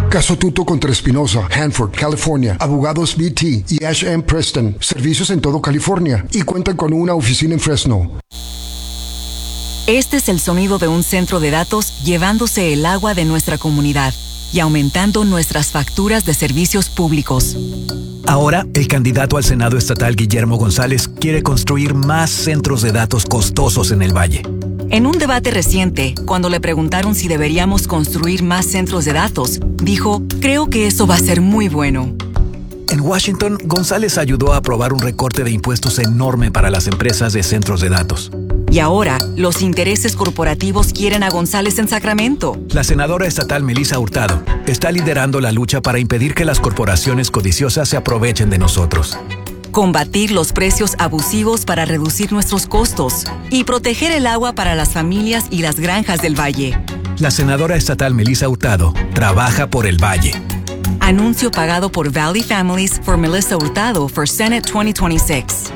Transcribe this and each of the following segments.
Caso Tuto contra Espinosa, Hanford, California. Abogados BT y Ash M. Preston. Servicios en todo California. Y cuentan con una oficina en Fresno. Este es el sonido de un centro de datos llevándose el agua de nuestra comunidad y aumentando nuestras facturas de servicios públicos. Ahora, el candidato al Senado estatal Guillermo González quiere construir más centros de datos costosos en el Valle. En un debate reciente, cuando le preguntaron si deberíamos construir más centros de datos, dijo, creo que eso va a ser muy bueno. En Washington, González ayudó a aprobar un recorte de impuestos enorme para las empresas de centros de datos. Y ahora, los intereses corporativos quieren a González en Sacramento. La senadora estatal Melissa Hurtado está liderando la lucha para impedir que las corporaciones codiciosas se aprovechen de nosotros. Combatir los precios abusivos para reducir nuestros costos y proteger el agua para las familias y las granjas del Valle. La senadora estatal Melissa Hurtado trabaja por el Valle. Anuncio pagado por Valley Families for Melissa Hurtado for Senate 2026.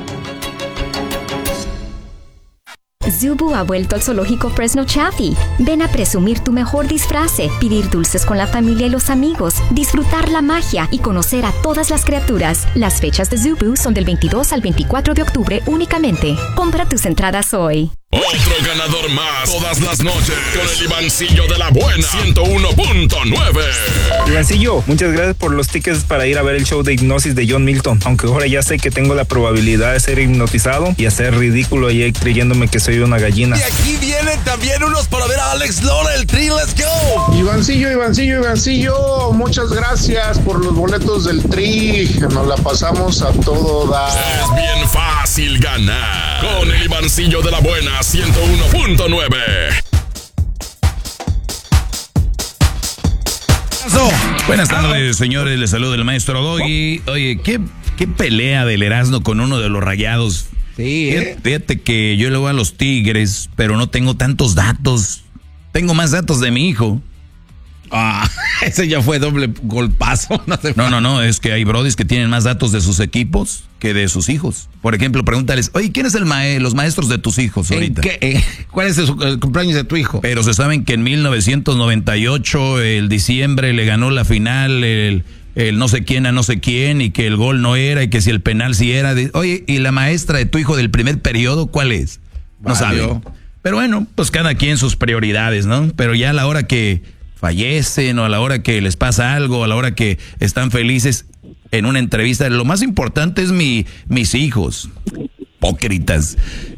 Zubu ha vuelto al zoológico Fresno Chaffee. Ven a presumir tu mejor disfraz, pedir dulces con la familia y los amigos, disfrutar la magia y conocer a todas las criaturas. Las fechas de Zubu son del 22 al 24 de octubre únicamente. Compra tus entradas hoy. Otro ganador más todas las noches con el Ivancillo de la Buena 101.9. Ivancillo, muchas gracias por los tickets para ir a ver el show de hipnosis de John Milton. Aunque ahora ya sé que tengo la probabilidad de ser hipnotizado y hacer ridículo y creyéndome que soy una gallina. Y aquí vienen también unos para ver a Alex Lora, el Tri, let's go. Ivancillo, muchas gracias por los boletos del Tri. Nos la pasamos a todo dar. Es bien fácil ganar con el Ivancillo de la Buena 101.9. Buenas tardes, señores. Les saluda el maestro Doggy. Oye, ¿qué pelea del Erasmo con uno de los Rayados? Sí, Fíjate que yo le voy a los Tigres, pero no tengo tantos datos. Tengo más datos de mi hijo. Ese ya fue doble golpazo. No, es que hay brodis que tienen más datos de sus equipos que de sus hijos. Por ejemplo, pregúntales, oye, ¿quién es los maestros de tus hijos ahorita? ¿Cuál es el cumpleaños de tu hijo? Pero se saben que en 1998, el diciembre, le ganó la final el no sé quién a no sé quién, y que el gol no era, y que si el penal sí era. Oye, ¿y la maestra de tu hijo del primer periodo cuál es? No sabe. Pero bueno, pues cada quien sus prioridades, ¿no? Pero ya a la hora que fallecen, o a la hora que les pasa algo, a la hora que están felices en una entrevista, lo más importante es mis hijos. Hipócritas.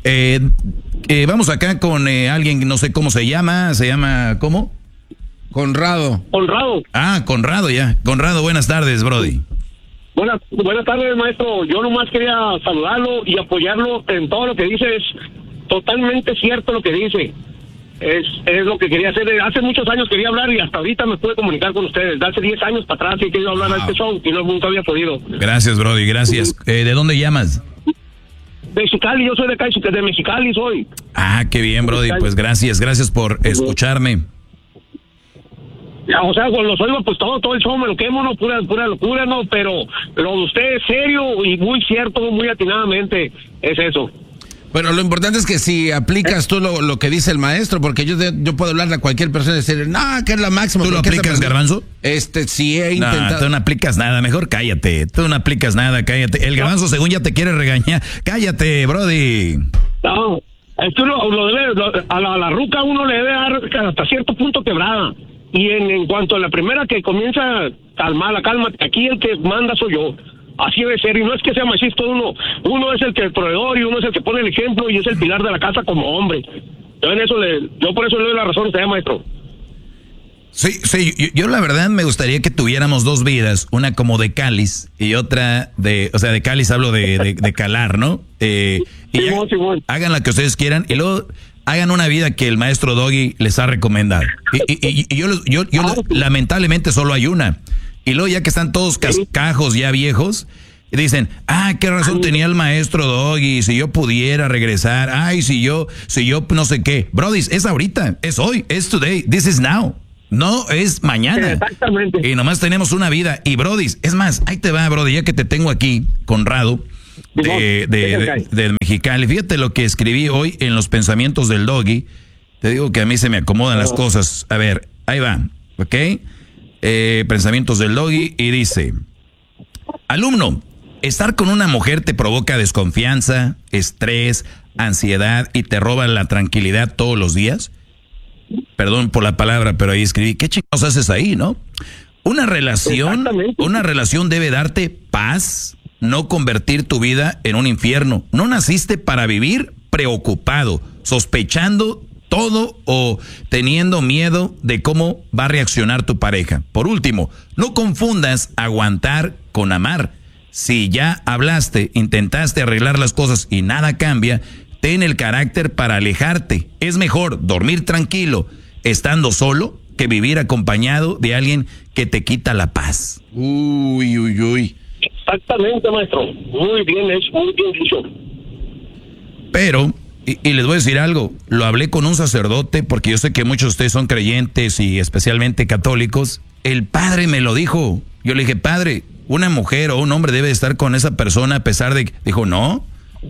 Vamos acá con alguien, no sé cómo se llama, ¿cómo? Conrado. Conrado, ya. Conrado, buenas tardes, Brody. Buenas tardes, maestro. Yo nomás quería saludarlo y apoyarlo en todo lo que dice. Es totalmente cierto lo que dice. Es lo que quería hacer. Hace muchos años quería hablar y hasta ahorita me pude comunicar con ustedes. De hace 10 años para atrás he querido hablar a este show y nunca había podido. Gracias, Brody, gracias. ¿De dónde llamas? De Mexicali, yo soy de acá, de Mexicali soy. Qué bien, Brody, pues gracias por escucharme. O sea, con los oigo, pues todo el show me lo quemo, no, pura locura, no, pero lo de usted es serio y muy cierto, muy atinadamente, es eso. Bueno, lo importante es que si aplicas tú lo que dice el maestro, porque yo puedo hablarle a cualquier persona y decir, no, que es la máxima. ¿Tú lo aplicas, Garbanzo? Sí he intentado. No, tú no aplicas nada, mejor cállate. Tú no aplicas nada, cállate. El Garbanzo según ya te quiere regañar. Cállate, Brody. No, es que a la ruca uno le debe dar hasta cierto punto quebrada. Y en cuanto a la primera que comienza, cálmate, aquí el que manda soy yo. Así debe ser, y no es que sea machista uno es el proveedor y uno es el que pone el ejemplo y es el pilar de la casa como hombre. Yo por eso le doy la razón a usted, maestro. Sí, yo la verdad me gustaría que tuviéramos dos vidas, una como de cáliz y otra de cáliz hablo de calar, ¿no? Hagan la que ustedes quieran y luego hagan una vida que el maestro Doggy les ha recomendado. Y yo lamentablemente solo hay una. Y luego ya que están todos cascajos ya viejos, dicen, qué razón tenía el maestro Doggy, si yo pudiera regresar, si yo no sé qué. Brody, es ahorita, es hoy, es today, this is now. No es mañana. Exactamente. Y nomás tenemos una vida. Y Brody, es más, ahí te va, Brody, ya que te tengo aquí, Conrado, del Mexicali. Fíjate lo que escribí hoy en los pensamientos del Doggy. Te digo que a mí se me acomodan las cosas. A ver, ahí va, ¿ok? pensamientos del Doggy, y dice: alumno, estar con una mujer te provoca desconfianza, estrés, ansiedad y te roba la tranquilidad todos los días. Perdón por la palabra, pero ahí escribí, ¿qué chingados haces ahí, no? Una relación debe darte paz, no convertir tu vida en un infierno. No naciste para vivir preocupado, sospechando todo o teniendo miedo de cómo va a reaccionar tu pareja. Por último, no confundas aguantar con amar. Si ya hablaste, intentaste arreglar las cosas y nada cambia, ten el carácter para alejarte. Es mejor dormir tranquilo estando solo que vivir acompañado de alguien que te quita la paz. Uy. Exactamente, maestro. Muy bien dicho. Pero, y les voy a decir algo, lo hablé con un sacerdote porque yo sé que muchos de ustedes son creyentes y especialmente católicos. El padre me lo dijo. Yo le dije, padre, una mujer o un hombre debe estar con esa persona a pesar de que... Dijo, no.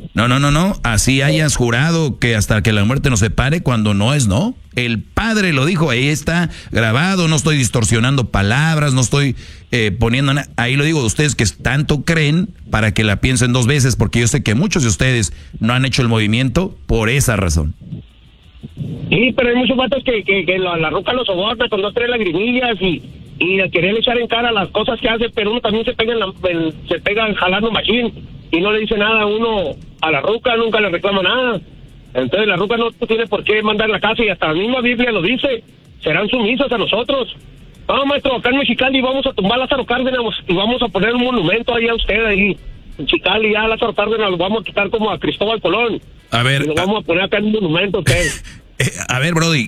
Así hayas jurado que hasta que la muerte nos separe, cuando no es no. El padre lo dijo, ahí está grabado, no estoy distorsionando palabras, no estoy poniendo nada. Ahí lo digo, ustedes que tanto creen, para que la piensen dos veces, porque yo sé que muchos de ustedes no han hecho el movimiento por esa razón. Sí, pero hay muchos vatos que la ruca los soborna con 2, 3 lagrimillas y a querer echar en cara las cosas que hace, pero uno también se pega jalando machín y no le dice nada a uno a la ruca, nunca le reclama nada. Entonces la ruca no tiene por qué mandar la casa y hasta la misma Biblia lo dice, serán sumisos a nosotros. No, maestro, acá en Mexicali vamos a tumbar a Lázaro Cárdenas y vamos a poner un monumento ahí a usted, ahí en Mexicali, ya a Lázaro Cárdenas lo vamos a quitar como a Cristóbal Colón. A ver, y lo vamos a poner acá en un monumento a usted. A ver, Brody,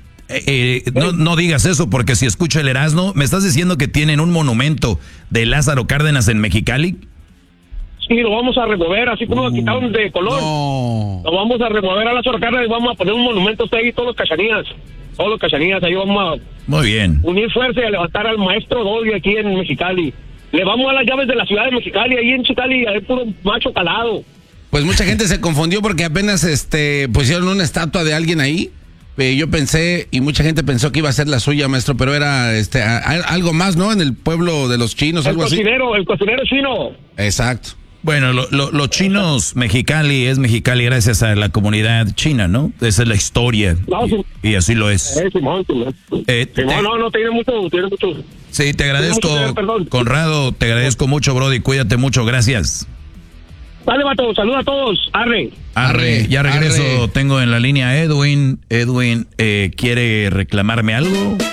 no digas eso, porque si escucho el Erasmo, ¿me estás diciendo que tienen un monumento de Lázaro Cárdenas en Mexicali? Sí, lo vamos a remover, así como lo quitaron de Colón. No. Lo vamos a remover a Lázaro Cárdenas y vamos a poner un monumento a usted ahí, todos los cachanías, ahí vamos a muy bien unir fuerza y a levantar al maestro Doggy aquí en Mexicali. Le vamos a las llaves de la ciudad de Mexicali, ahí en Mexicali hay puro macho calado. Pues mucha gente se confundió porque apenas pusieron una estatua de alguien ahí. Yo pensé, y mucha gente pensó que iba a ser la suya, maestro, pero era algo más, ¿no? En el pueblo de los chinos, algo así. El cocinero chino. Exacto. Bueno, los chinos, Mexicali es Mexicali gracias a la comunidad china, ¿no? Esa es la historia. No, sí. Y así lo es. No, tiene mucho. Sí, te agradezco, Conrado, te agradezco mucho, Brody, cuídate mucho, gracias. Dale, vato, saluda a todos. Arre. Ya regreso, tengo en la línea a Edwin. Edwin, ¿quiere reclamarme algo?